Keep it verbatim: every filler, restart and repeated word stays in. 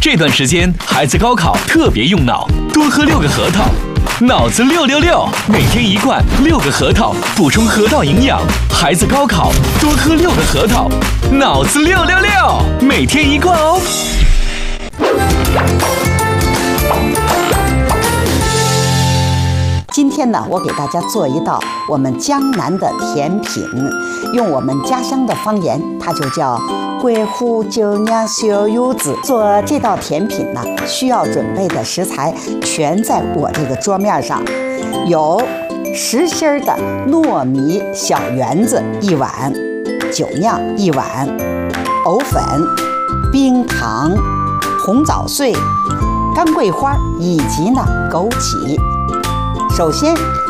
这段时间孩子高考特别用脑，多喝六个核桃，脑子六六六，每天一罐六个核桃，补充核桃营养。孩子高考多喝六个核桃，脑子六六六，每天一罐哦。 今天呢，我给大家做一道我们江南的甜品，用我们家乡的方言，它就叫桂湖酒酿小柚子。做这道甜品呢，需要准备的食材全在我这个桌面上，有实心儿的糯米小圆子一碗，酒酿一碗，藕粉、冰糖、红枣碎、干桂花以及呢枸杞。首先